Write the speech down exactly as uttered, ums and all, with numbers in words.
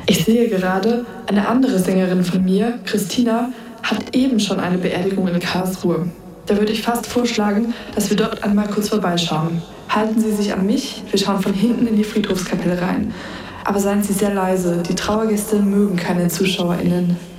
Ich sehe gerade, eine andere Sängerin von mir, Christina, hat eben schon eine Beerdigung in Karlsruhe. Da würde ich fast vorschlagen, dass wir dort einmal kurz vorbeischauen. Halten Sie sich an mich, wir schauen von hinten in die Friedhofskapelle rein. Aber seien Sie sehr leise, die Trauergäste mögen keine ZuschauerInnen.